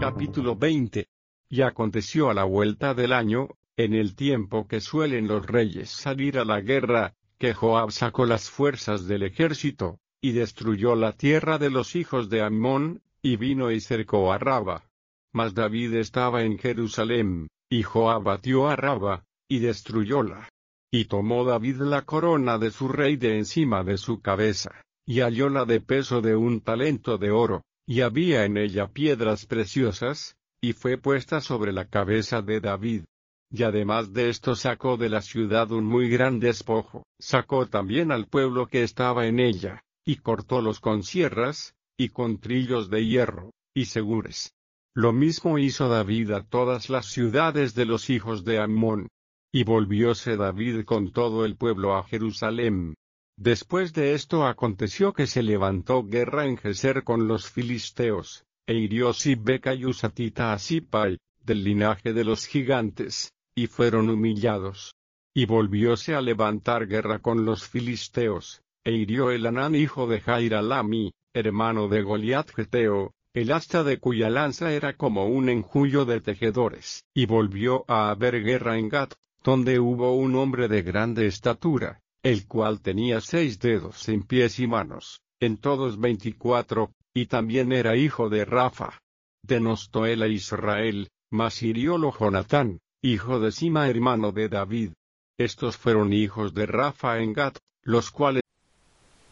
Capítulo 20. Y aconteció a la vuelta del año, en el tiempo que suelen los reyes salir a la guerra, que Joab sacó las fuerzas del ejército, y destruyó la tierra de los hijos de Ammón, y vino y cercó a Raba. Mas David estaba en Jerusalem, y Joab batió a Raba, y destruyóla. Y tomó David la corona de su rey de encima de su cabeza, y hallóla de peso de 1 talento de oro, y había en ella piedras preciosas, y fue puesta sobre la cabeza de David. Y además de esto sacó de la ciudad un muy gran despojo, sacó también al pueblo que estaba en ella, y cortólos con sierras, y con trillos de hierro, y segures. Lo mismo hizo David a todas las ciudades de los hijos de Ammón. Y volvióse David con todo el pueblo a Jerusalem. Después de esto aconteció que se levantó guerra en Geser con los filisteos, e hirió Sibbeca y Husatita a Sipai, del linaje de los gigantes, y fueron humillados. Y volvióse a levantar guerra con los filisteos, e hirió Elhanán hijo de Jair-Alami, hermano de Goliat Geteo, el asta de cuya lanza era como un enjullo de tejedores. Y volvió a haber guerra en Gat, donde hubo un hombre de grande estatura, el cual tenía 6 dedos en pies y manos, en todos 24, y también era hijo de Rafa. Denostó él a Israel, mas hiriólo Jonatán, hijo de Sima hermano de David. Estos fueron hijos de Rafa en Gat, los cuales